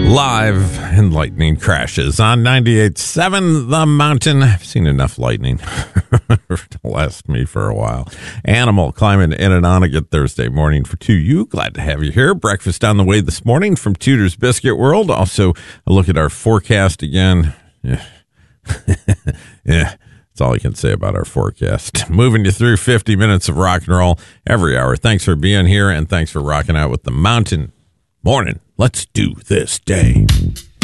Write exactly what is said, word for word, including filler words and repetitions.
Live and lightning crashes on ninety-eight point seven The Mountain. I've seen enough lightning to last me for a while. Animal climbing in and on a good Thursday morning for two you. Glad to have you here. Breakfast on the way this morning from Tudor's Biscuit World. Also, a look at our forecast again. Yeah. yeah. That's all I can say about our forecast. Moving you through fifty minutes of rock and roll every hour. Thanks for being here, and thanks for rocking out with The Mountain. Morning. Let's do this day.